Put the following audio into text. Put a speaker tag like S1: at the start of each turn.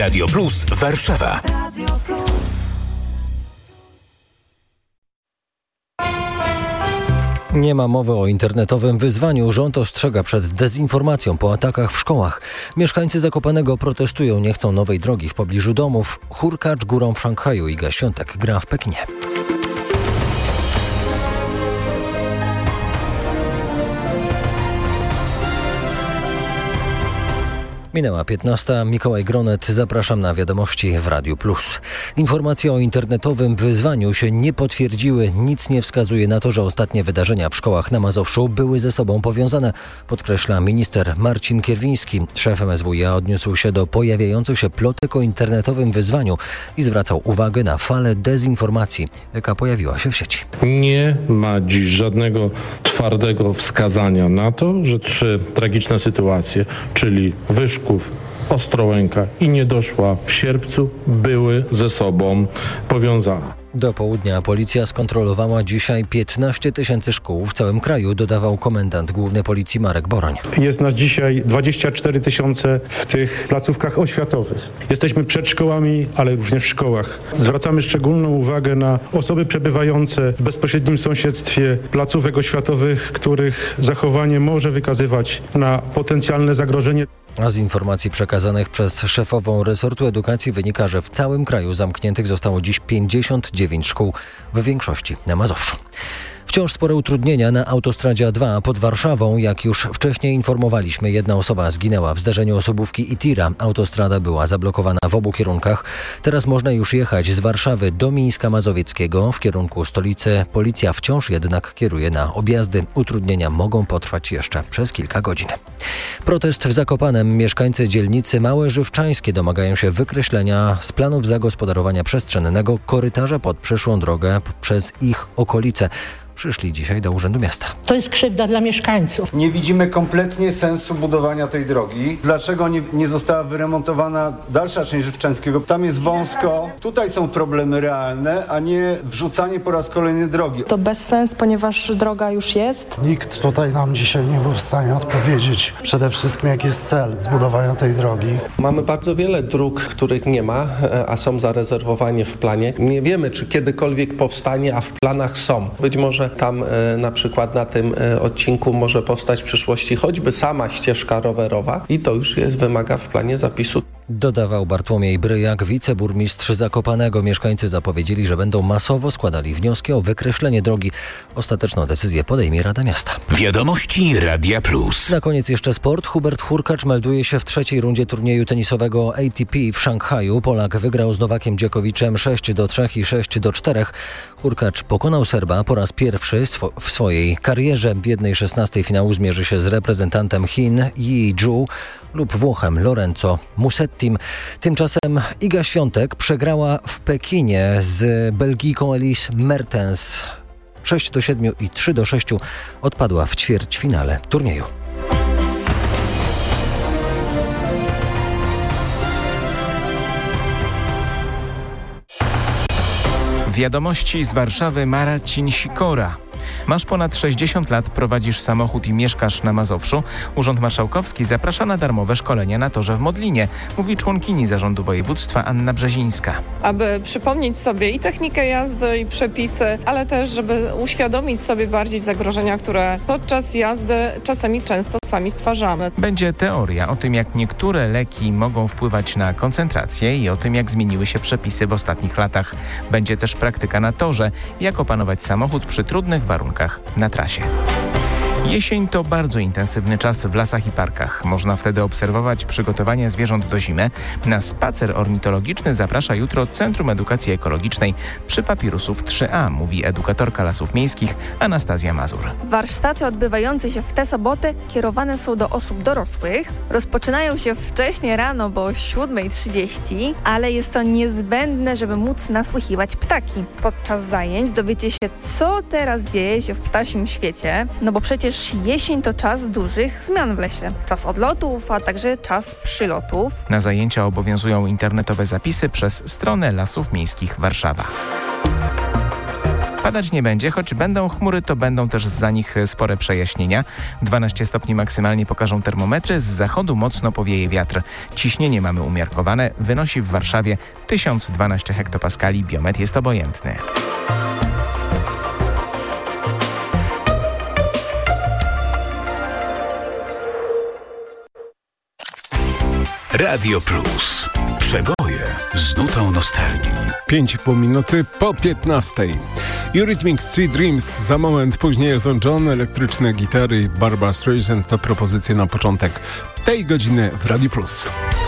S1: Radio Plus Warszawa.
S2: Nie ma mowy o internetowym wyzwaniu. Rząd ostrzega przed dezinformacją po atakach w szkołach. Mieszkańcy Zakopanego protestują, nie chcą nowej drogi w pobliżu domów. Hurkacz górą w Szanghaju. Iga Świątek gra w Pekinie. Minęła 15. Mikołaj Gronet. Zapraszam na wiadomości w Radiu Plus. Informacje o internetowym wyzwaniu się nie potwierdziły. Nic nie wskazuje na to, że ostatnie wydarzenia w szkołach na Mazowszu były ze sobą powiązane, podkreśla minister Marcin Kierwiński. Szef MSWiA odniósł się do pojawiających się plotek o internetowym wyzwaniu i zwracał uwagę na falę dezinformacji, jaka pojawiła się w sieci.
S3: Nie ma dziś żadnego twardego wskazania na to, że 3 tragiczne sytuacje, czyli Wyszków, Ostrołęka i Niedoszła w Sierpcu, były ze sobą powiązane.
S2: Do południa policja skontrolowała dzisiaj 15 000 szkół w całym kraju, dodawał komendant główny policji Marek Boroń.
S4: Jest nas dzisiaj 24 000 w tych placówkach oświatowych. Jesteśmy przed szkołami, ale również w szkołach. Zwracamy szczególną uwagę na osoby przebywające w bezpośrednim sąsiedztwie placówek oświatowych, których zachowanie może wykazywać na potencjalne zagrożenie.
S2: A z informacji przekazanych przez szefową resortu edukacji wynika, że w całym kraju zamkniętych zostało dziś 59 szkół, w większości na Mazowszu. Wciąż spore utrudnienia na autostradzie A2 pod Warszawą. Jak już wcześniej informowaliśmy, jedna osoba zginęła w zdarzeniu osobówki i tira. Autostrada była zablokowana w obu kierunkach. Teraz można już jechać z Warszawy do Mińska Mazowieckiego w kierunku stolicy. Policja wciąż jednak kieruje na objazdy. Utrudnienia mogą potrwać jeszcze przez kilka godzin. Protest w Zakopanem. Mieszkańcy dzielnicy Małe Żywczańskie domagają się wykreślenia z planów zagospodarowania przestrzennego korytarza pod przyszłą drogę przez ich okolice. Przyszli dzisiaj do Urzędu Miasta.
S5: To jest krzywda dla mieszkańców.
S6: Nie widzimy kompletnie sensu budowania tej drogi. Dlaczego nie została wyremontowana dalsza część Żywczańskiego? Tam jest wąsko, tutaj są problemy realne, a nie wrzucanie po raz kolejny drogi.
S7: To bezsens, ponieważ droga już jest.
S8: Nikt tutaj nam dzisiaj nie był w stanie odpowiedzieć przede wszystkim, jaki jest cel zbudowania tej drogi.
S9: Mamy bardzo wiele dróg, których nie ma, a są zarezerwowane w planie. Nie wiemy, czy kiedykolwiek powstanie, a w planach są. Być może tam na przykład na tym odcinku może powstać w przyszłości choćby sama ścieżka rowerowa i to już wymaga w planie zapisu.
S2: Dodawał Bartłomiej Bryjak, wiceburmistrz Zakopanego. Mieszkańcy zapowiedzieli, że będą masowo składali wnioski o wykreślenie drogi. Ostateczną decyzję podejmie Rada Miasta.
S1: Wiadomości Radia Plus.
S2: Na koniec jeszcze sport. Hubert Hurkacz melduje się w trzeciej rundzie turnieju tenisowego ATP w Szanghaju. Polak wygrał z Nowakiem Dżokowiczem 6-3 i 6-4. Hurkacz pokonał Serba po raz pierwszy w swojej karierze. W 1/16 finału zmierzy się z reprezentantem Chin Yi Zhu lub Włochem Lorenzo Musettim. Tymczasem Iga Świątek przegrała w Pekinie z Belgijką Elise Mertens 6-7 i 3-6. Odpadła w ćwierćfinale turnieju.
S10: Wiadomości z Warszawy. Marcin Sikora. Masz ponad 60 lat, prowadzisz samochód i mieszkasz na Mazowszu? Urząd Marszałkowski zaprasza na darmowe szkolenia na torze w Modlinie, mówi członkini zarządu województwa Anna Brzezińska.
S11: Aby przypomnieć sobie i technikę jazdy, i przepisy, ale też, żeby uświadomić sobie bardziej zagrożenia, które podczas jazdy czasami często sami stwarzamy.
S10: Będzie teoria o tym, jak niektóre leki mogą wpływać na koncentrację i o tym, jak zmieniły się przepisy w ostatnich latach. Będzie też praktyka na torze, jak opanować samochód przy trudnych warunkach na trasie. Jesień to bardzo intensywny czas w lasach i parkach. Można wtedy obserwować przygotowania zwierząt do zimy. Na spacer ornitologiczny zaprasza jutro Centrum Edukacji Ekologicznej przy Papirusów 3A, mówi edukatorka Lasów Miejskich Anastazja Mazur.
S12: Warsztaty odbywające się w tę sobotę kierowane są do osób dorosłych. Rozpoczynają się wcześnie rano, bo o 7:30, ale jest to niezbędne, żeby móc nasłuchiwać ptaki. Podczas zajęć dowiecie się, co teraz dzieje się w ptasim świecie, no bo przecież jesień to czas dużych zmian w lesie. Czas odlotów, a także czas przylotów.
S10: Na zajęcia obowiązują internetowe zapisy przez stronę Lasów Miejskich Warszawa. Padać nie będzie, choć będą chmury, to będą też za nich spore przejaśnienia. 12 stopni maksymalnie pokażą termometry, z zachodu mocno powieje wiatr. Ciśnienie mamy umiarkowane, wynosi w Warszawie 1012 hektopaskali, biometr jest obojętny.
S1: Radio Plus. Przeboje z nutą nostalgii.
S13: 5,5 minuty po 15. Eurythmics Sweet Dreams, za moment później Elton John, elektryczne gitary i Barbra Streisand to propozycje na początek tej godziny w Radio Plus.